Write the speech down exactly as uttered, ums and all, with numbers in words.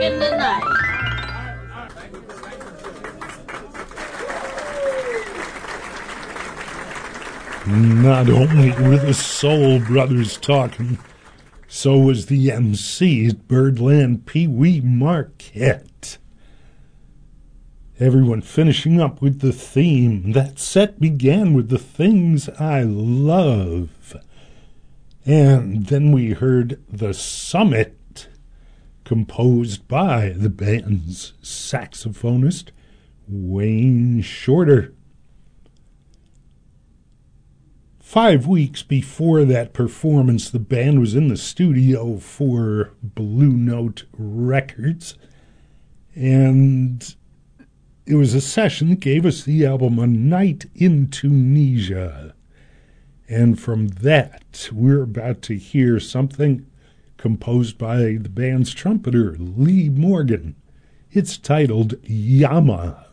in the night. Not only were the Soul Brothers talking, so was the M C at Birdland Pee Wee Marquette. Everyone finishing up with the theme. That set began with The Things I Love. And then we heard The Summit, composed by the band's saxophonist, Wayne Shorter. Five weeks before that performance, the band was in the studio for Blue Note Records, and it was a session that gave us the album A Night in Tunisia. And from that, we're about to hear something composed by the band's trumpeter, Lee Morgan. It's titled Yama.